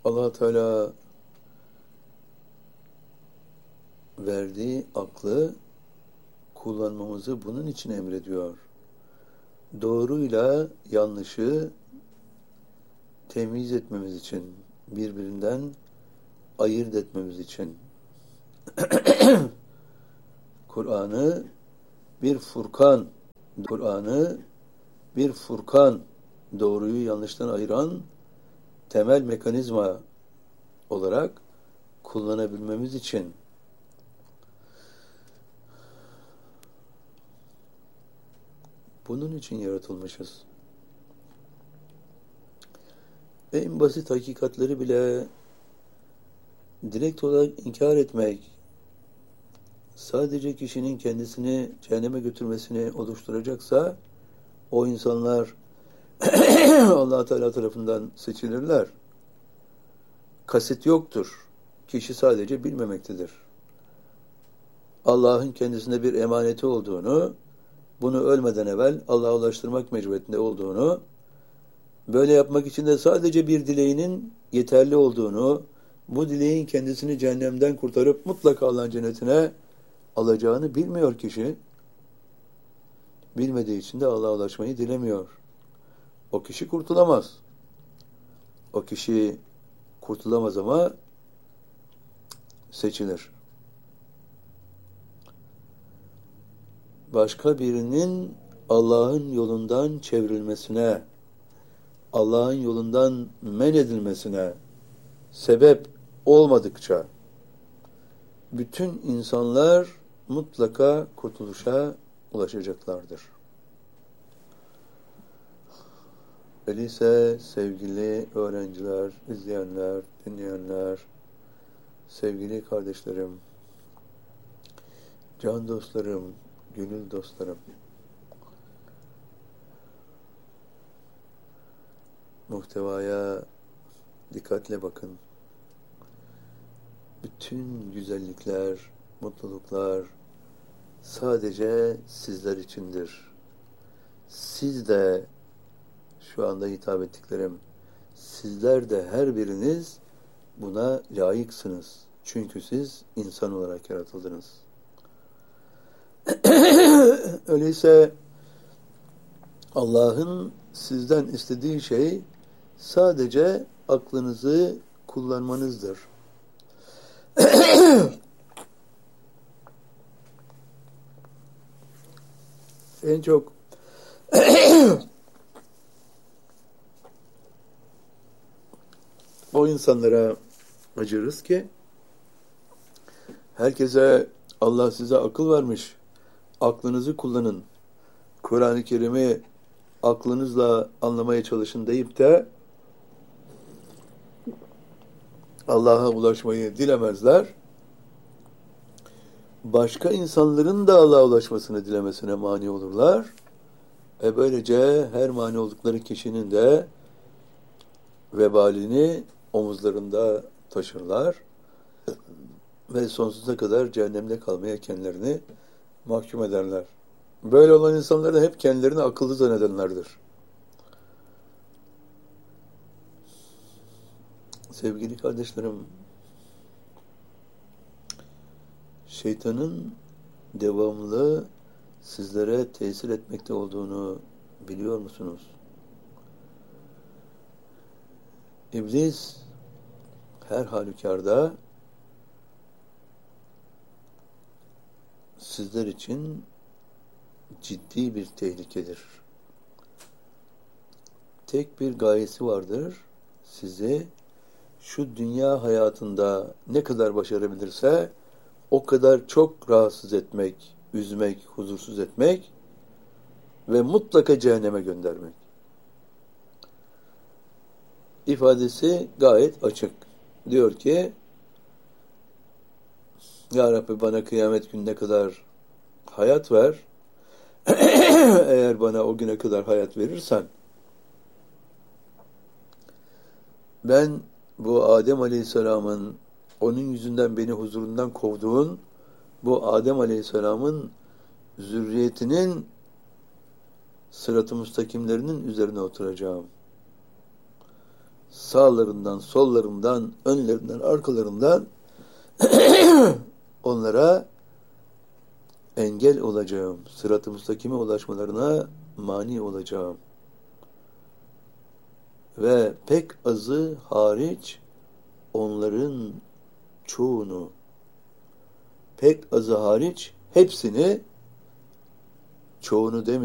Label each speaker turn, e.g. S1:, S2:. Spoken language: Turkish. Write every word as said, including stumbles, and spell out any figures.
S1: Allah Teala verdiği aklı kullanmamızı bunun için emrediyor. Doğruyla yanlışı temyiz etmemiz için, birbirinden ayırt etmemiz için. Kur'an'ı bir furkan, Kur'an'ı bir furkan, doğruyu yanlıştan ayıran temel mekanizma olarak kullanabilmemiz için. Bunun için yaratılmışız. En basit hakikatleri bile direkt olarak inkar etmek, sadece kişinin kendisini cehenneme götürmesini oluşturacaksa, o insanlar Allah Teala tarafından seçilirler. Kasıt yoktur. Kişi sadece bilmemektedir. Allah'ın kendisine bir emaneti olduğunu, bunu ölmeden evvel Allah'a ulaştırmak mecburiyetinde olduğunu, böyle yapmak için de sadece bir dileğinin yeterli olduğunu, bu dileğin kendisini cehennemden kurtarıp mutlaka Allah'ın cennetine alacağını bilmiyor kişi. Bilmediği için de Allah'a ulaşmayı dilemiyor. O kişi kurtulamaz. O kişi kurtulamaz ama seçilir. Başka birinin Allah'ın yolundan çevrilmesine, Allah'ın yolundan men edilmesine sebep olmadıkça bütün insanlar mutlaka kurtuluşa ulaşacaklardır. Öyleyse sevgili öğrenciler, izleyenler, dinleyenler, sevgili kardeşlerim, can dostlarım, gönül dostlarım, muhtevaya dikkatle bakın. Bütün güzellikler, mutluluklar sadece sizler içindir. Siz de, şu anda hitap ettiklerim, sizler de her biriniz buna layıksınız. Çünkü siz insan olarak yaratıldınız. Öyleyse Allah'ın sizden istediği şey sadece aklınızı kullanmanızdır. En çok o insanlara acırız ki herkese Allah size akıl vermiş, aklınızı kullanın, Kur'an-ı Kerim'i aklınızla anlamaya çalışın deyip de Allah'a ulaşmayı dilemezler. Başka insanların da Allah'a ulaşmasını dilemesine mani olurlar. E böylece her mani oldukları kişinin de vebalini omuzlarında taşırlar ve sonsuza kadar cehennemde kalmaya kendilerini mahkum ederler. Böyle olan insanlar da hep kendilerini akıllı zannedenlerdir. Sevgili kardeşlerim, şeytanın devamlı sizlere tesir etmekte olduğunu biliyor musunuz? İblis her halükarda sizler için ciddi bir tehlikedir. Tek bir gayesi vardır, sizi şu dünya hayatında ne kadar başarabilirse o kadar çok rahatsız etmek, üzmek, huzursuz etmek ve mutlaka cehenneme göndermek. İfadesi gayet açık. Diyor ki, Ya Rabbi bana kıyamet gününe kadar hayat ver. Eğer bana o güne kadar hayat verirsen, ben bu Adem Aleyhisselam'ın, onun yüzünden beni huzurundan kovduğun, bu Adem Aleyhisselam'ın zürriyetinin sırat-ı müstakimlerinin üzerine oturacağım. sağlarından, sollarından, önlerinden, arkalarından onlara engel olacağım. Sırat-ı müstakime ulaşmalarına mani olacağım. Ve pek azı hariç onların çoğunu, pek azı hariç hepsini, çoğunu demiyor,